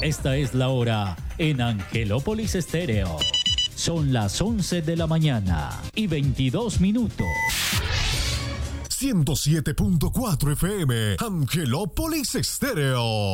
Esta es la hora en Angelópolis Estéreo. Son las 11 de la mañana y 22 minutos. 107.4 FM, Angelópolis Estéreo.